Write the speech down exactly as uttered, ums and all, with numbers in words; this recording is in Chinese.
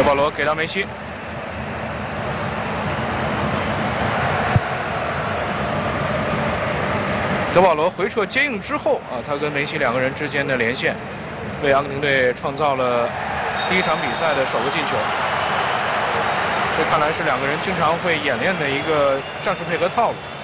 保罗给到梅西。 德保罗回撤接应之后啊，他跟梅西两个人之间的连线，为阿根廷队创造了第一场比赛的首个进球。这看来是两个人经常会演练的一个战术配合套路。